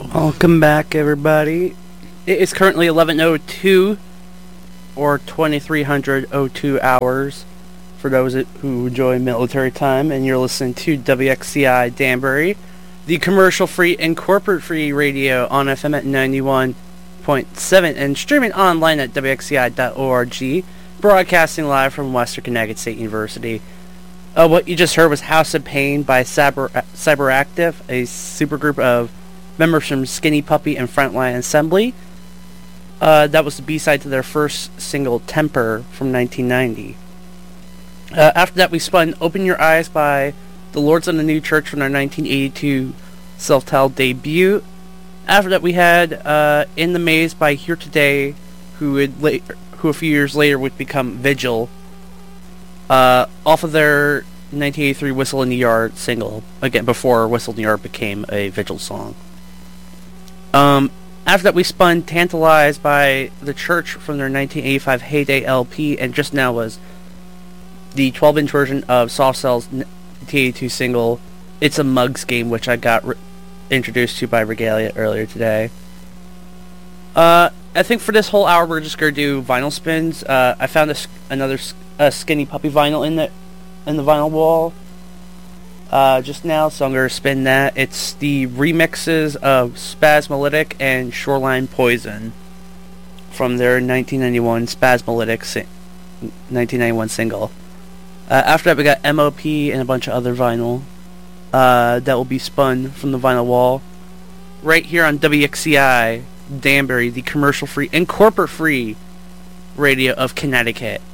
Welcome back, everybody. It is currently 11:02 or 2302 hours for those who enjoy military time, and you're listening to WXCI Danbury, the commercial-free and corporate-free radio on FM at 91.7 and streaming online at WXCI.org, broadcasting live from Western Connecticut State University. What you just heard was House of Pain by Cyberactive, a supergroup of members from Skinny Puppy and Frontline Assembly. That was the B-side to their first single, Temper, from 1990. After that, we spun Open Your Eyes by The Lords of the New Church from their 1982 self-titled debut. After that, we had In the Maze by Here Today, who a few years later would become Vigil, off of their 1983 Whistle in the Yard single, again, before Whistle in the Yard became a Vigil song. After that, we spun Tantalized by The Church from their 1985 Heyday LP, and just now was the 12-inch version of Soft Cell's 1982 single, It's a Mugs Game, which I got introduced to by Regalia earlier today. I think for this whole hour, we're just going to do vinyl spins. I found another Skinny Puppy vinyl in the vinyl wall just now, so I'm going to spin that. It's the remixes of Spasmolytic and Shoreline Poison from their 1991 Spasmolytic 1991 single. After that, we got MOP and a bunch of other vinyl that will be spun from the vinyl wall right here on WXCI Danbury, the commercial-free and corporate-free radio of Connecticut.